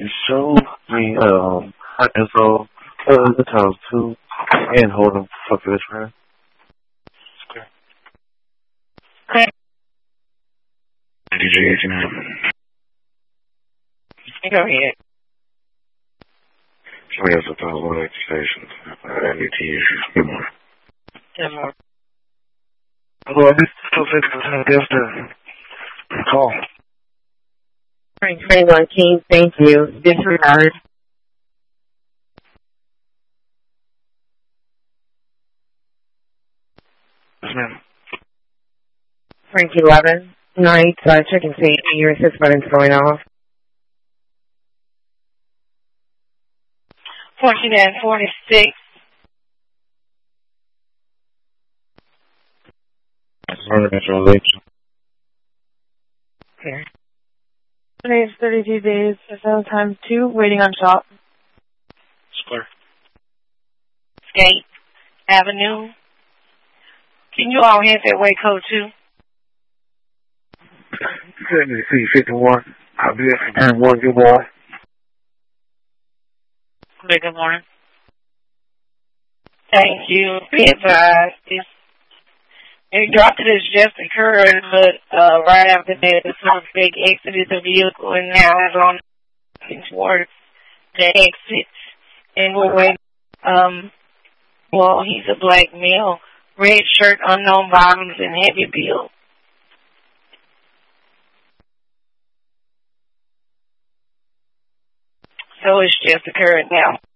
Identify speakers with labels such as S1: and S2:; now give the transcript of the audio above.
S1: show me her info, the times too, and hold them for this round.
S2: Okay.
S1: DJ,
S2: Go ahead.
S1: show me some times one stations. I need to use you more.
S2: Good morning.
S1: Hello, this is still taking the call.
S2: Frank 21 King, thank you. Disregard.
S1: Yes, ma'am.
S2: Frank 11. Night, check and see your assist button's going off. 4946. Okay.
S3: Today is 32 days, so times 2, waiting on shop.
S1: Square.
S2: Skate Avenue. Can you all hit that way code 2?
S1: 51. I'll be at 1, good boy.
S2: Good morning. Thank you. Be advised. It dropped it as just occurred, but right after that, the suspect exited the vehicle and now is on towards the exit. And we're waiting. Well, he's a black male, red shirt, unknown bottoms, and heavy build. So it's just occurred now.